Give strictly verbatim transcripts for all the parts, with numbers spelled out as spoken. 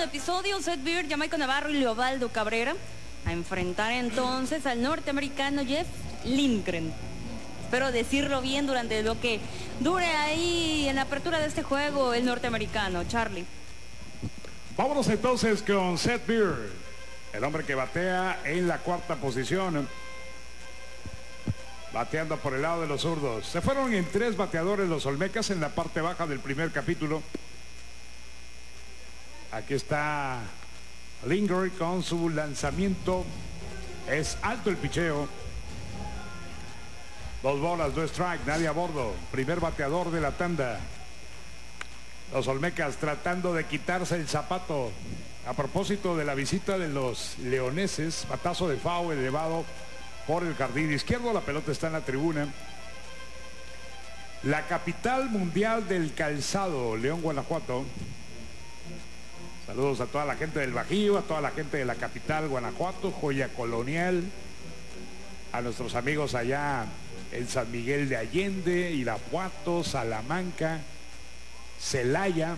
episodio, Seth Beer, Jamaico Navarro y Leobaldo Cabrera a enfrentar entonces al norteamericano Jeff Lindgren. Espero decirlo bien durante lo que dure ahí en la apertura de este juego el norteamericano. Charlie. Vámonos entonces con Seth Beer, el hombre que batea en la cuarta posición, bateando por el lado de los zurdos. Se fueron en tres bateadores los Olmecas en la parte baja del primer capítulo. Aquí está Lindgren con su lanzamiento. Es alto el picheo. Dos bolas, dos strike, nadie a bordo. Primer bateador de la tanda. Los Olmecas tratando de quitarse el zapato. A propósito de la visita de los leoneses, batazo de foul elevado por el jardín izquierdo. La pelota está en la tribuna. La capital mundial del calzado, León, Guanajuato. Saludos a toda la gente del Bajío, a toda la gente de la capital, Guanajuato, joya colonial. A nuestros amigos allá en San Miguel de Allende, Irapuato, Salamanca, Celaya.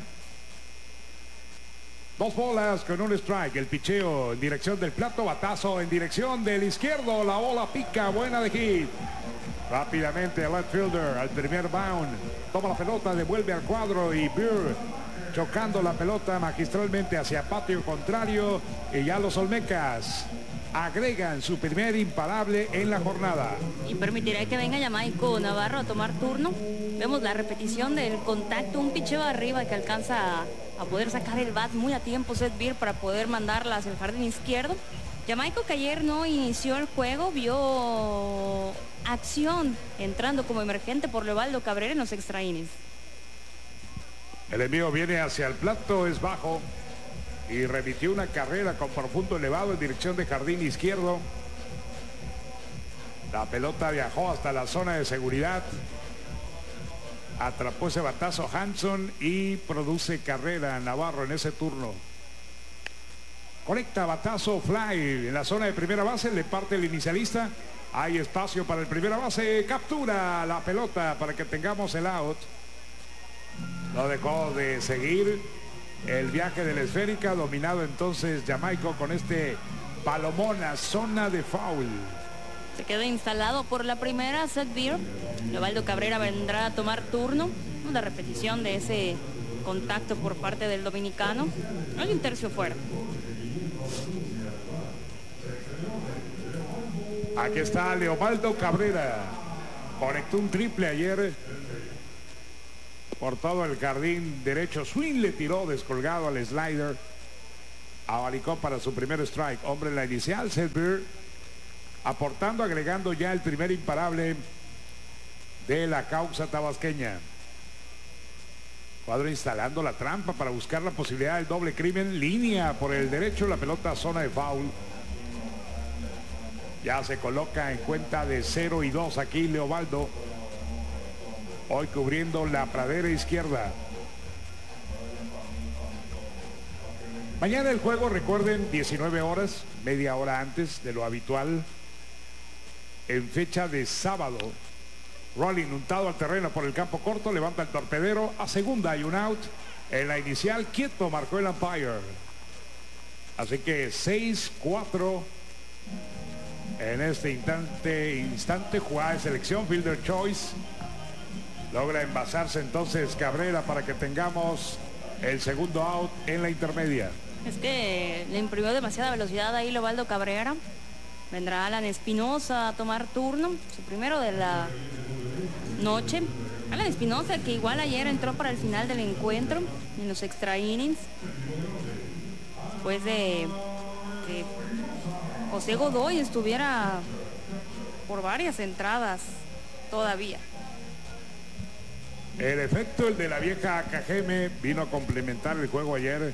Dos bolas con un strike. El picheo en dirección del plato. Batazo en dirección del izquierdo. La bola pica. Buena de hit. Rápidamente el left fielder al primer bound. Toma la pelota, devuelve al cuadro y Beer chocando la pelota magistralmente hacia patio contrario. Y ya los Olmecas agregan su primer imparable en la jornada. Y permitirá que venga Jamaico Navarro a tomar turno. Vemos la repetición del contacto, un picheo arriba que alcanza a, a poder sacar el bat muy a tiempo Seth Beer para poder mandarla hacia el jardín izquierdo. Jamaico, que ayer no inició el juego, vio acción entrando como emergente por Leobaldo Cabrera en los extra innings. El envío viene hacia el plato, es bajo. Y remitió una carrera con profundo elevado en dirección de jardín izquierdo. La pelota viajó hasta la zona de seguridad. Atrapó ese batazo Hanson y produce carrera Navarro en ese turno. Conecta batazo fly en la zona de primera base. Le parte el inicialista. Hay espacio para el primera base. Captura la pelota para que tengamos el out. No dejó de seguir el viaje de la esférica, dominado entonces Jamaico con este palomón a zona de foul. Se queda instalado por la primera Seth Beer. Leobaldo Cabrera vendrá a tomar turno. Una repetición de ese contacto por parte del dominicano. Hay un tercio fuera. Aquí está Leobaldo Cabrera. Conectó un triple ayer por todo el jardín derecho. Swing le tiró descolgado al slider. Abalicó para su primer strike. Hombre en la inicial, Seth Beer, aportando, agregando ya el primer imparable de la causa tabasqueña. Cuadro instalando la trampa para buscar la posibilidad del doble crimen. Línea por el derecho, la pelota zona de foul. Ya se coloca en cuenta de cero y dos aquí Leobaldo. Hoy cubriendo la pradera izquierda. Mañana el juego, recuerden, diecinueve horas, media hora antes de lo habitual. En fecha de sábado. Rolling untado al terreno por el campo corto, levanta el torpedero a segunda y un out. En la inicial, quieto, marcó el umpire. Así que seis cuatro en este instante, instante jugada de selección, fielder choice. Logra envasarse entonces Cabrera para que tengamos el segundo out en la intermedia. Es que le imprimió demasiada velocidad ahí Leobaldo Cabrera. Vendrá Alan Espinosa a tomar turno, su primero de la noche. Alan Espinosa, que igual ayer entró para el final del encuentro en los extra innings, después de que José Godoy estuviera por varias entradas todavía. El efecto, el de la vieja Cajeme, vino a complementar el juego ayer.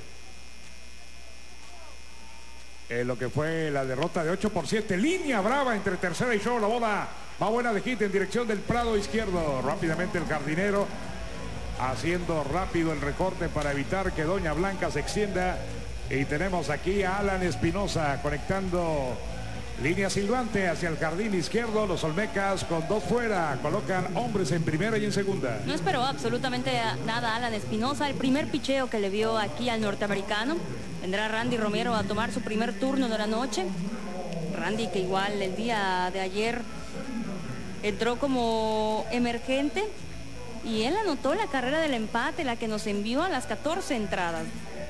En lo que fue la derrota de ocho por siete. Línea brava entre tercera y short. La bola va buena de hit en dirección del prado izquierdo. Rápidamente el jardinero haciendo rápido el recorte para evitar que Doña Blanca se extienda. Y tenemos aquí a Alan Espinosa conectando Línea silbante hacia el jardín izquierdo. Los olmecas con dos fuera colocan hombres en primera y en segunda. No esperó absolutamente nada Alan Espinosa. El primer picheo que le vio aquí al norteamericano. Vendrá Randy Romero a tomar su primer turno de la noche. Randy, que igual el día de ayer entró como emergente, y él anotó la carrera del empate, la que nos envió a las catorce entradas.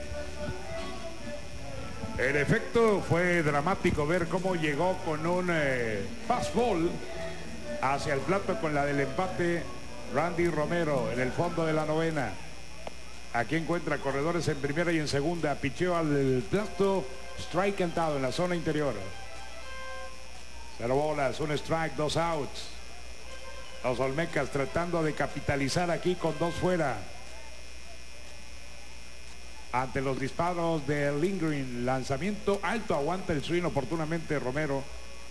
En efecto, fue dramático ver cómo llegó con un eh, fastball hacia el plato con la del empate Randy Romero en el fondo de la novena. Aquí encuentra corredores en primera y en segunda. Picheo al plato, strike cantado en la zona interior. Cero bolas, un strike, dos outs. Los olmecas tratando de capitalizar aquí con dos fuera. Ante los disparos de Lindgren, lanzamiento alto, aguanta el swing oportunamente Romero.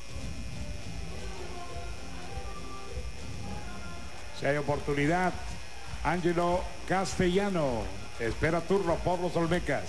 Si hay oportunidad, Angelo Castellano espera turno por los olmecas.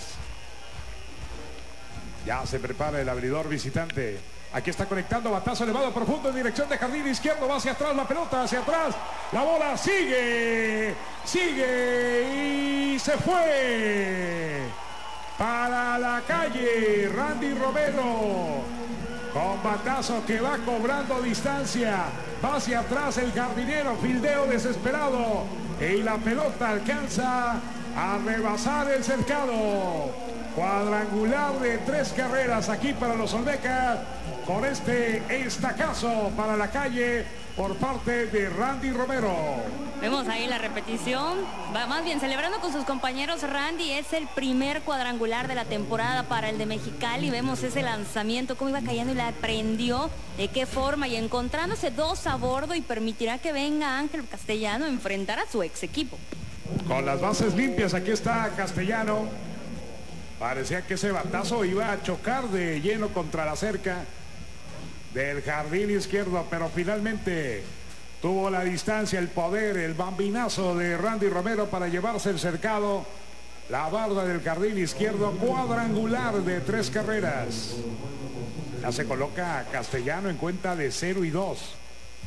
Ya se prepara el abridor visitante. Aquí está conectando, batazo elevado profundo en dirección de jardín izquierdo. Va hacia atrás la pelota, hacia atrás. La bola sigue, sigue y se fue. Para la calle, Randy Romero. Con batazo que va cobrando distancia. Va hacia atrás el jardinero, fildeo desesperado. Y la pelota alcanza a rebasar el cercado. Cuadrangular de tres carreras aquí para los olmecas, con este estacazo para la calle por parte de Randy Romero. Vemos ahí la repetición, va más bien celebrando con sus compañeros. Randy, es el primer cuadrangular de la temporada para el de Mexicali. Vemos ese lanzamiento, cómo iba cayendo y la prendió, de qué forma, y encontrándose dos a bordo, y permitirá que venga Ángel Castellano a enfrentar a su ex equipo. Con las bases limpias, aquí está Castellano. Parecía que ese batazo iba a chocar de lleno contra la cerca del jardín izquierdo, pero finalmente tuvo la distancia, el poder, el bambinazo de Randy Romero para llevarse el cercado. La barda del jardín izquierdo, cuadrangular de tres carreras. Ya se coloca a Castellano en cuenta de cero y dos.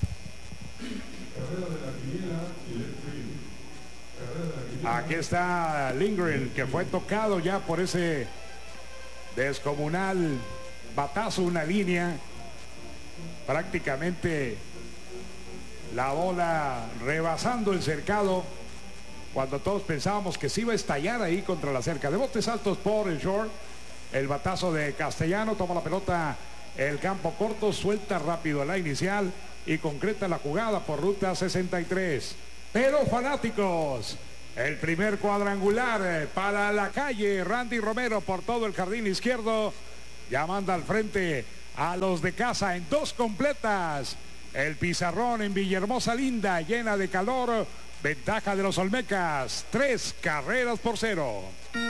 Aquí está Lindgren, que fue tocado ya por ese descomunal batazo, una línea. Prácticamente la bola rebasando el cercado, cuando todos pensábamos que se iba a estallar ahí contra la cerca. De botes altos por el short. El batazo de Castellano, toma la pelota, el campo corto, suelta rápido la inicial y concreta la jugada por ruta sesenta y tres. Pero fanáticos, el primer cuadrangular para la calle, Randy Romero por todo el jardín izquierdo. Ya manda al frente a los de casa en dos completas. El pizarrón en Villahermosa linda, llena de calor. Ventaja de los olmecas, tres carreras por cero.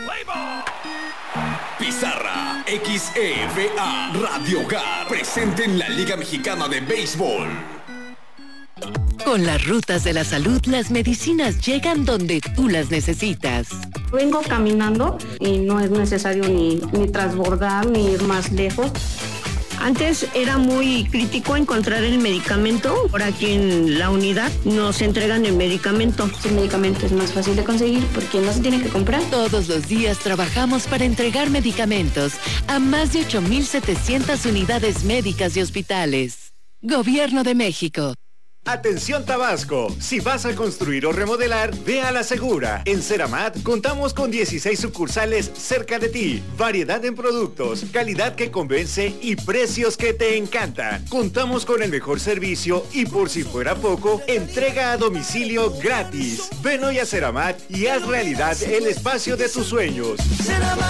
Pizarra X E V A Radio Hogar, presente en la Liga Mexicana de Béisbol. Con las rutas de la salud, las medicinas llegan donde tú las necesitas. Vengo caminando y no es necesario ni, ni transbordar ni ir más lejos. Antes era muy crítico encontrar el medicamento. Por aquí en la unidad nos entregan el medicamento. El medicamento es más fácil de conseguir porque no se tiene que comprar. Todos los días trabajamos para entregar medicamentos a más de ocho mil setecientas unidades médicas y hospitales. Gobierno de México. Atención Tabasco, si vas a construir o remodelar, ve a La Segura. En Ceramat contamos con dieciséis sucursales cerca de ti, variedad en productos, calidad que convence y precios que te encantan. Contamos con el mejor servicio y, por si fuera poco, entrega a domicilio gratis. Ven hoy a Ceramat y haz realidad el espacio de tus sueños.